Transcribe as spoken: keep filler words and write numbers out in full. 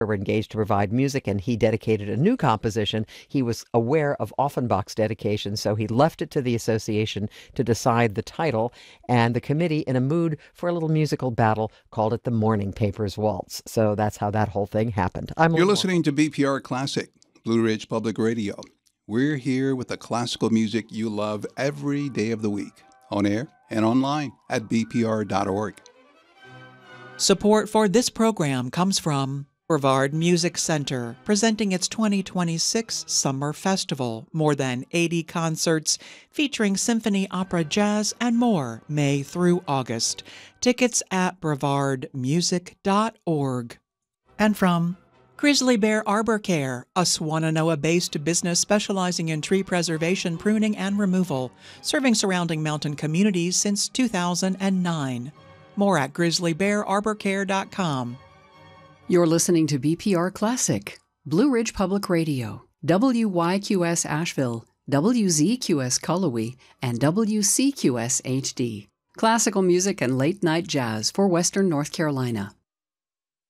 were engaged to provide music, and he dedicated a new composition. He was aware of Offenbach's dedication, so he left it to the association to decide the title, and the committee, in a mood for a little musical battle, called it the Morning Papers Waltz. So that's how that whole thing happened. I'm You're listening to B P R Classic, Blue Ridge Public Radio. We're here with the classical music you love every day of the week, on air and online at b p r dot org. Support for this program comes from Brevard Music Center, presenting its twenty twenty-six Summer Festival. More than eighty concerts featuring symphony, opera, jazz, and more, May through August. Tickets at brevard music dot org. And from Grizzly Bear Arbor Care, a Swannanoa-based business specializing in tree preservation, pruning, and removal, serving surrounding mountain communities since two thousand nine. More at grizzly bear arbor care dot com. You're listening to B P R Classic, Blue Ridge Public Radio, W Y Q S Asheville, W Z Q S Cullowhee, and W C Q S H D. Classical music and late-night jazz for Western North Carolina.